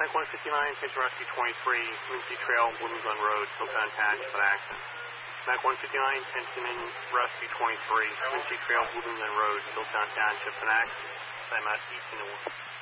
Mac 159, Page Rescue 23, Mincy Trail, Bloomington Road, Hilltown Township, an accident. Mac 159, Pension Rescue 23, Mincy Trail, Bloomington Road, Hilltown Township, an accident. Time out, East New